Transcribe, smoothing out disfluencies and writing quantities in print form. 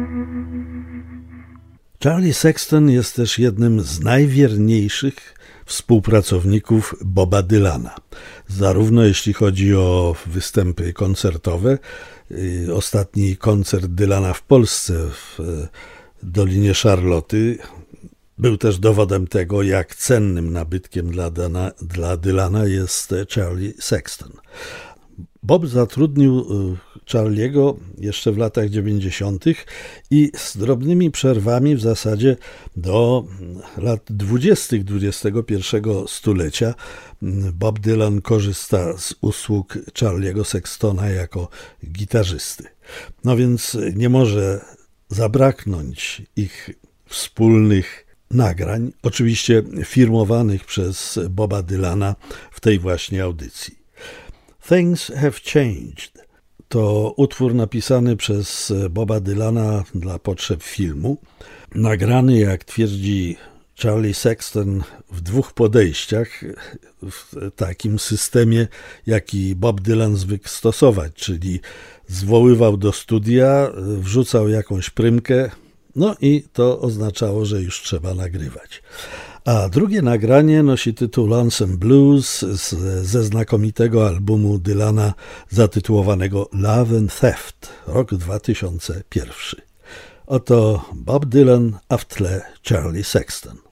Charlie Sexton jest też jednym z najwierniejszych współpracowników Boba Dylana. Zarówno jeśli chodzi o występy koncertowe, ostatni koncert Dylana w Polsce w Dolinie Szarloty był też dowodem tego, jak cennym nabytkiem dla Dylana jest Charlie Sexton. Bob zatrudnił Charliego jeszcze w latach 90. i z drobnymi przerwami w zasadzie do lat 20. XXI stulecia Bob Dylan korzysta z usług Charliego Sextona jako gitarzysty. No więc nie może zabraknąć ich wspólnych nagrań, oczywiście firmowanych przez Boba Dylana w tej właśnie audycji. Things Have Changed to utwór napisany przez Boba Dylana dla potrzeb filmu, nagrany, jak twierdzi Charlie Sexton, w dwóch podejściach, w takim systemie, jaki Bob Dylan zwykł stosować, czyli zwoływał do studia, wrzucał jakąś prymkę, no i to oznaczało, że już trzeba nagrywać. A drugie nagranie nosi tytuł Lonesome Blues ze znakomitego albumu Dylana zatytułowanego Love and Theft, rok 2001. Oto Bob Dylan, a w tle Charlie Sexton.